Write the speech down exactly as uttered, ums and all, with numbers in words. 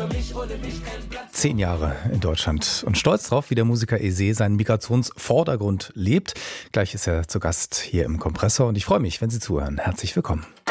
Zehn Jahre in Deutschland und stolz drauf, wie der Musiker Eze seinen Migrationsvordergrund lebt. Gleich ist er zu Gast hier im Kompressor und ich freue mich, wenn Sie zuhören. Herzlich willkommen.